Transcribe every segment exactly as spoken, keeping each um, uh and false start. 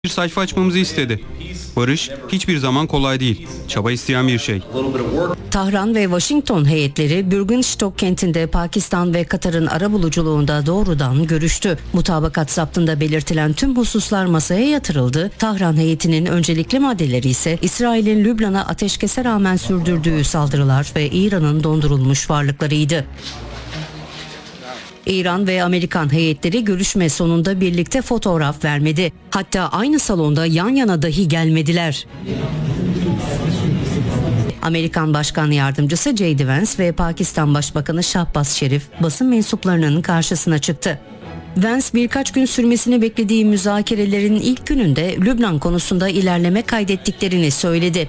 bir sayfa açmamızı istedi. Barış hiçbir zaman kolay değil. Çaba isteyen bir şey. Tahran ve Washington heyetleri Bürgenstock kentinde Pakistan ve Katar'ın arabuluculuğunda doğrudan görüştü. Mutabakat zaptında belirtilen tüm hususlar masaya yatırıldı. Tahran heyetinin öncelikli maddeleri ise İsrail'in Lübnan'a ateşkese rağmen sürdürdüğü saldırılar ve İran'ın dondurulmuş varlıklarıydı. İran ve Amerikan heyetleri görüşme sonunda birlikte fotoğraf vermedi. Hatta aynı salonda yan yana dahi gelmediler. Amerikan Başkan Yardımcısı J D Vance ve Pakistan Başbakanı Shahbaz Sharif basın mensuplarının karşısına çıktı. Vance birkaç gün sürmesini beklediği müzakerelerin ilk gününde Lübnan konusunda ilerleme kaydettiklerini söyledi.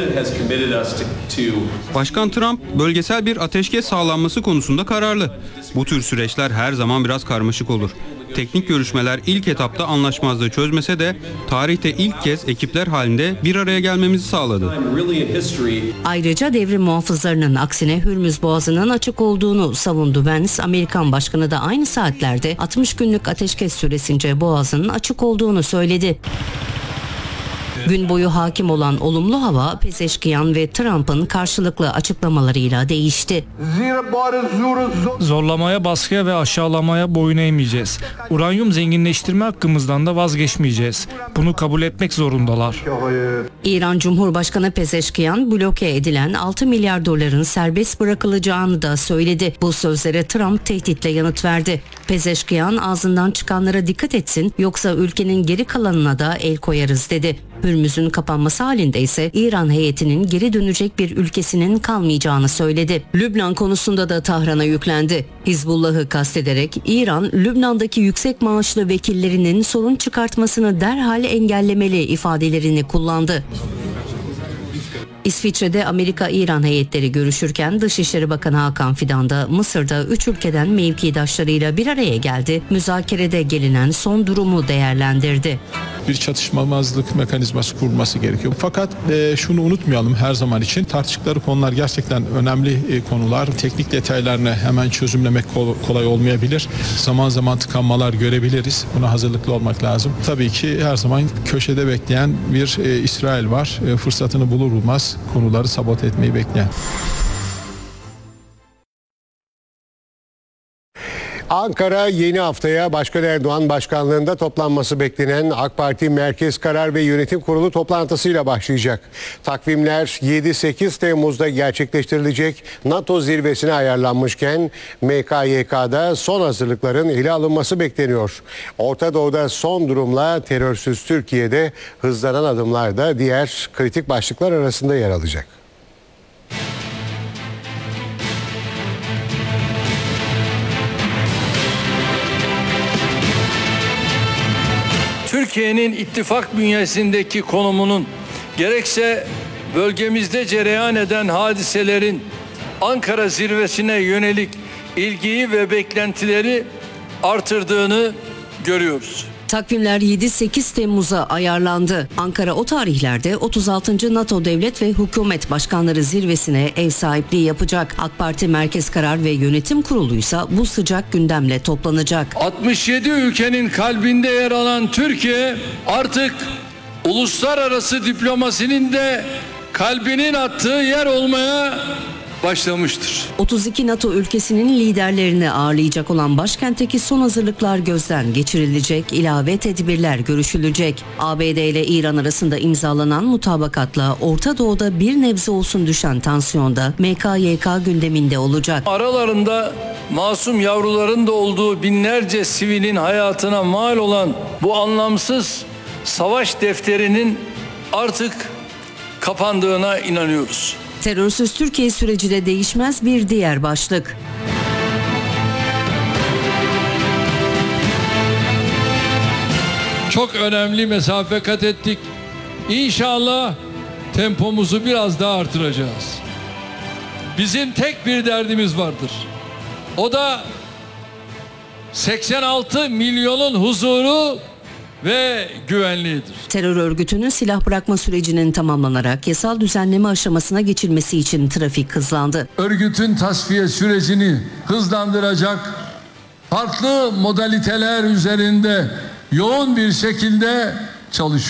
Başkan Trump bölgesel bir ateşkes sağlanması konusunda kararlı. Bu tür süreçler her zaman biraz karmaşık olur. Teknik görüşmeler ilk etapta anlaşmazlığı çözmese de tarihte ilk kez ekipler halinde bir araya gelmemizi sağladı. Ayrıca devrim muhafızlarının aksine Hürmüz Boğazı'nın açık olduğunu savundu Vance. Amerikan Başkanı da aynı saatlerde altmış günlük ateşkes süresince Boğazı'nın açık olduğunu söyledi. Gün boyu hakim olan olumlu hava Pezeşkiyan ve Trump'ın karşılıklı açıklamalarıyla değişti. Zorlamaya, baskıya ve aşağılamaya boyun eğmeyeceğiz. Uranyum zenginleştirme hakkımızdan da vazgeçmeyeceğiz. Bunu kabul etmek zorundalar. İran Cumhurbaşkanı Pezeşkiyan bloke edilen altı milyar doların serbest bırakılacağını da söyledi. Bu sözlere Trump tehditle yanıt verdi. Pezeşkiyan ağzından çıkanlara dikkat etsin yoksa ülkenin geri kalanına da el koyarız dedi. Hürmüz'ün kapanması halinde ise İran heyetinin geri dönecek bir ülkesinin kalmayacağını söyledi. Lübnan konusunda da Tahran'a yüklendi. Hizbullah'ı kastederek İran, Lübnan'daki yüksek maaşlı vekillerinin sorun çıkartmasını derhal engellemeli ifadelerini kullandı. İsviçre'de Amerika-İran heyetleri görüşürken Dışişleri Bakanı Hakan Fidan da Mısır'da üç ülkeden mevkidaşlarıyla bir araya geldi. Müzakerede gelinen son durumu değerlendirdi. Bir çatışmamazlık mekanizması kurulması gerekiyor. Fakat e, şunu unutmayalım, her zaman için tartıştıkları konular gerçekten önemli e, konular. Teknik detaylarını hemen çözümlemek kol, kolay olmayabilir. Zaman zaman tıkanmalar görebiliriz. Buna hazırlıklı olmak lazım. Tabii ki her zaman köşede bekleyen bir e, İsrail var. E, fırsatını bulur bulmaz konuları sabote etmeyi bekleyen. Ankara yeni haftaya Başkan Erdoğan başkanlığında toplanması beklenen AK Parti Merkez Karar ve Yönetim Kurulu toplantısıyla başlayacak. Takvimler yedi sekiz Temmuz'da gerçekleştirilecek NATO zirvesine ayarlanmışken M K Y K'da son hazırlıkların ele alınması bekleniyor. Orta Doğu'da son durumla terörsüz Türkiye'de hızlanan adımlar da diğer kritik başlıklar arasında yer alacak. Türkiye'nin ittifak bünyesindeki konumunun gerekse bölgemizde cereyan eden hadiselerin Ankara zirvesine yönelik ilgiyi ve beklentileri artırdığını görüyoruz. Takvimler yedi sekiz Temmuz'a ayarlandı. Ankara o tarihlerde otuz altıncı NATO Devlet ve Hükümet Başkanları Zirvesi'ne ev sahipliği yapacak. AK Parti Merkez Karar ve Yönetim Kurulu'ysa bu sıcak gündemle toplanacak. altmış yedi ülkenin kalbinde yer alan Türkiye artık uluslararası diplomasinin de kalbinin attığı yer olmaya başlamıştır. otuz iki NATO ülkesinin liderlerini ağırlayacak olan başkentteki son hazırlıklar gözden geçirilecek, ilave tedbirler görüşülecek. A B D ile İran arasında imzalanan mutabakatla Orta Doğu'da bir nebze olsun düşen tansiyonda M K Y K gündeminde olacak. Aralarında masum yavruların da olduğu binlerce sivilin hayatına mal olan bu anlamsız savaş defterinin artık kapandığına inanıyoruz. Terörsüz Türkiye süreci de değişmez bir diğer başlık. Çok önemli mesafe kat ettik. İnşallah tempomuzu biraz daha artıracağız. Bizim tek bir derdimiz vardır. O da seksen altı milyonun huzuru ve güvenliğidir. Terör örgütünün silah bırakma sürecinin tamamlanarak yasal düzenleme aşamasına geçilmesi için trafik hızlandı. Örgütün tasfiye sürecini hızlandıracak farklı modaliteler üzerinde yoğun bir şekilde çalışıyoruz.